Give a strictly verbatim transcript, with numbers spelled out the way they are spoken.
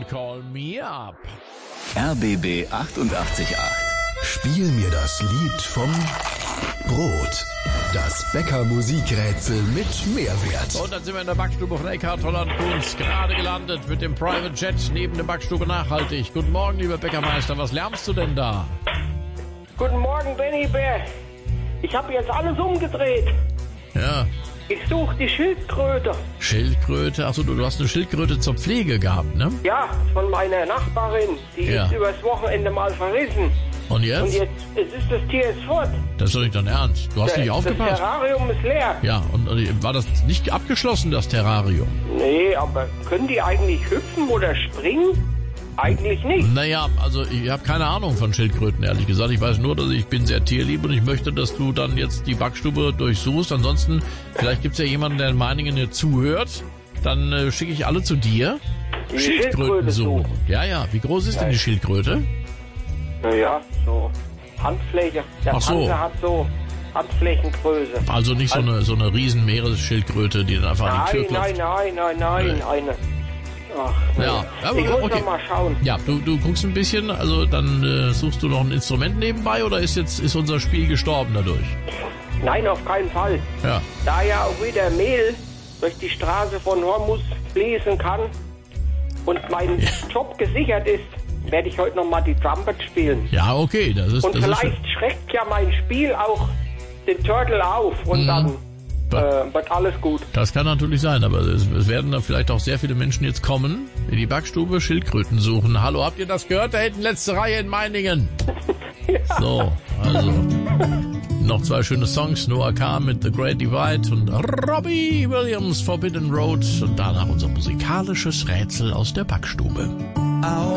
und Call Me Up. R B B achtundachtzig Komma acht. Spiel mir das Lied vom Brot. Das Bäcker-Musikrätsel mit Mehrwert. Und dann sind wir in der Backstube von Eckhard Holland Kunz gerade gelandet mit dem Private Jet neben der Backstube Nachhaltig. Guten Morgen, lieber Bäckermeister. Was lärmst du denn da? Guten Morgen, Benny Bär. Ich habe jetzt alles umgedreht. Ja. Ich suche die Schildkröte. Schildkröte? Achso, du, du hast eine Schildkröte zur Pflege gehabt, ne? Ja, von meiner Nachbarin. Die Ja. ist übers Wochenende mal verrissen. Und jetzt? Und jetzt es ist das Tier ist fort. Das ist doch nicht dein Ernst. Du hast Der- nicht Das aufgepasst. Terrarium ist leer. Ja, und, und war das nicht abgeschlossen, das Terrarium? Nee, aber können die eigentlich hüpfen oder springen? Eigentlich nicht. Naja, also ich habe keine Ahnung von Schildkröten, ehrlich gesagt. Ich weiß nur, dass ich bin sehr tierlieb und ich möchte, dass du dann jetzt die Backstube durchsuchst. Ansonsten, vielleicht gibt's ja jemanden, der in Meiningen dir zuhört. Dann äh, schicke ich alle zu dir. Die Schildkröten Schildkröte suchen. suchen. Ja, ja. Wie groß ist denn die Schildkröte? Naja, so Handfläche. Der Ach so. Panzer hat so Handflächengröße. Also nicht so eine so eine riesen Meeresschildkröte, die dann einfach an die Tür Nein, klopft. nein, nein, nein, nein, Nee. eine. Ach, Ja, aber ich muss okay. noch mal schauen. Ja, du, du guckst ein bisschen, also dann äh, suchst du noch ein Instrument nebenbei oder ist jetzt ist unser Spiel gestorben dadurch? Nein, auf keinen Fall. Ja. Da ja auch wieder Mehl durch die Straße von Hormus fließen kann und mein Ja. Job gesichert ist, werde ich heute noch mal die Trumpet spielen. Ja, okay, das ist Und das ist vielleicht schreckt ja mein Spiel auch den Turtle auf und Mhm. dann Ja. äh, wird alles gut. Das kann natürlich sein, aber es, es werden da vielleicht auch sehr viele Menschen jetzt kommen, in die Backstube Schildkröten suchen. Hallo, habt ihr das gehört? Da hinten letzte Reihe in Meiningen. So, also noch zwei schöne Songs. Noah K. mit The Great Divide und Robbie Williams, Forbidden Road. Und danach unser musikalisches Rätsel aus der Backstube.